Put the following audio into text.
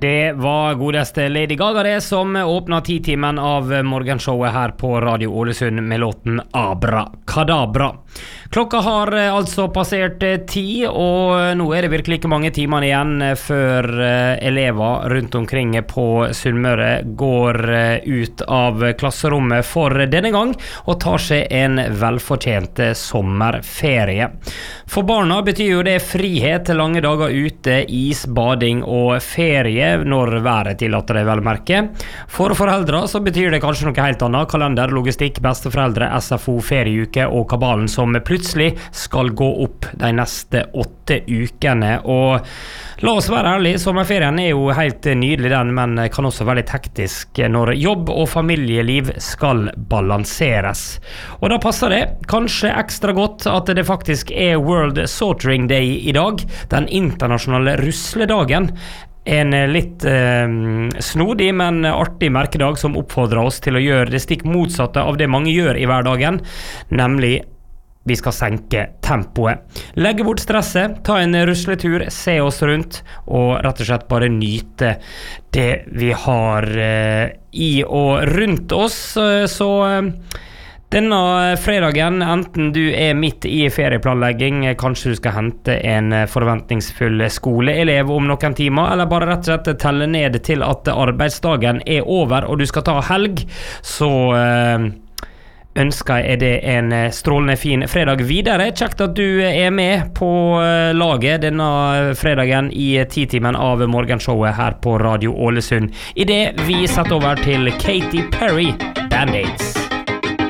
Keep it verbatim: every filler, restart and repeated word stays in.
Det var godeste Lady Gaga det som åpnet titimen av morgenshowet her på Radio Ålesund med låten Abra Kadabra. Klokka har altså passert ti, og nå er det virkelig ikke mange timer igjen før elever rundt omkring på Sunnmøre går ut av klasserommet for denne gang og tar seg en velfortjent sommerferie. For barna betyr jo det frihet, lange dager ute, is, bading og ferie når været tillater det vel merke. For foreldre så betyr det kanskje noe helt annet. Kalender, logistikk, besteforeldre, S F O, ferieuke og kabalen som plutselig skal gå opp de neste åtte ukene. Og la oss være ærlige, sommerferien er jo helt nydelig den, men kan også være litt hektisk når jobb og familieliv skal balanseres. Og da passer det kanskje ekstra godt at det faktisk er World Sortering Day i dag, den internasjonale rusledagen. En litt eh, snodig, men artig merkedag som oppfordrer oss til å gjøre det stikk motsatte av det mange gjør i hverdagen, nemlig vi skal senke tempoet. Legge bort stresset, ta en rusletur, se oss rundt og rett og slett bare nyte det vi har eh, i og rundt oss. Så eh, denne fredagen, enten du er midt i ferieplanlegging, kanskje du skal hente en forventningsfull skoleelev om noen timer, eller bare rett og slett telle ned til at arbeidsdagen er over og du skal ta helg, så øh, ønsker jeg det en strålende fin fredag videre. Kjekt at du er med på laget denne fredagen i titimen av morgenshowet her på Radio Ålesund. I det vi setter over til Katy Perry, Band-Aids.